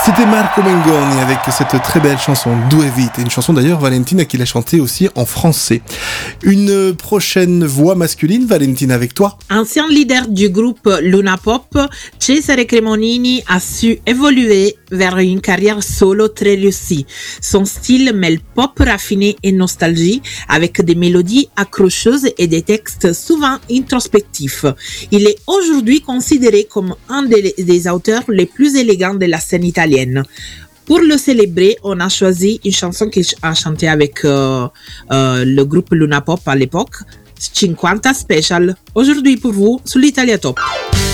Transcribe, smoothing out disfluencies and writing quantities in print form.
C'était Marco Mengoni avec cette très belle chanson Due Vite, une chanson d'ailleurs Valentina qui l'a chantée aussi en français. Une prochaine voix masculine, Valentina, avec toi. Ancien leader du groupe Luna Pop, Cesare Cremonini a su évoluer vers une carrière solo très réussie. Son style mêle pop raffiné et nostalgie avec des mélodies accrocheuses et des textes souvent introspectifs. Il est aujourd'hui considéré comme un des auteurs les plus élégants de la scène italienne. Pour le célébrer, on a choisi une chanson qu'il a chantée avec le groupe Luna Pop à l'époque, 50 Special, aujourd'hui pour vous sur l'Italia Top.